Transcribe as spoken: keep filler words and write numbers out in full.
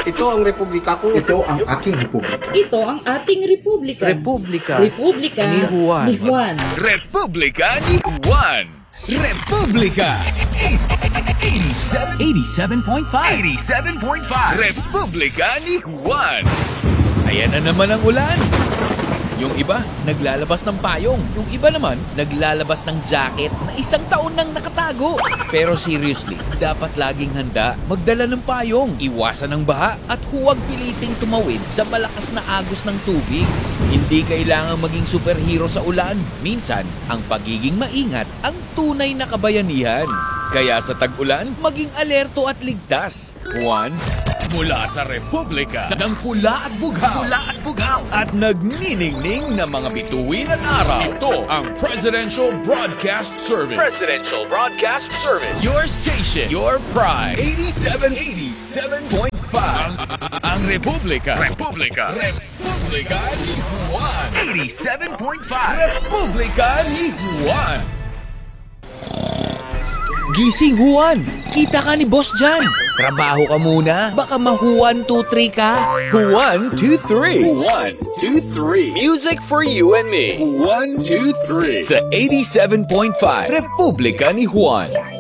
Ito ang republika ko. Ito ang aking republika. Ito ang ating republika. Republika Republika ni Juan. Ni Juan. Republika ni Juan. Republika eighty-seven point five. eighty-seven point five. Republika ni Juan. Ayan na naman ang ulan. Yung iba, naglalabas ng payong. Yung iba naman, naglalabas ng jacket na isang taon nang nakatago. Pero seriously, dapat laging handa, magdala ng payong, iwasan ng baha, at huwag piliting tumawid sa malakas na agos ng tubig. Hindi kailangang maging superhero sa ulan. Minsan, ang pagiging maingat ang tunay na kabayanihan. Kaya sa tag-ulan, maging alerto at ligtas. Juan, mula sa Republika ng Pula at Bughaw. Pula at Bughaw. At nagniningning na mga bituin at araw. Ito ang Presidential Broadcast Service. Presidential Broadcast Service. Your station. Your pride. eighty-seven, eighty-seven point five. Ang Republika. Republika. Republika ni Juan. eighty-seven point five. Republika ni Juan. Gising, Juan! Kita ka ni boss dyan! Trabaho ka muna, baka ma-Juan two three ka. Juan two three. Juan two three. Music for you and me. Juan two three. Sa eighty-seven point five. Republika ni Juan.